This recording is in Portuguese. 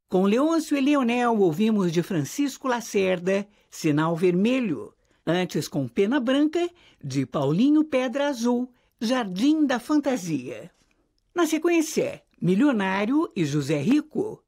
Com Leôncio e Leonel, ouvimos de Francisco Lacerda, Sinal Vermelho. Antes, com Pena Branca, de Paulinho Pedra Azul, Jardim da Fantasia. Na sequência, Milionário e José Rico,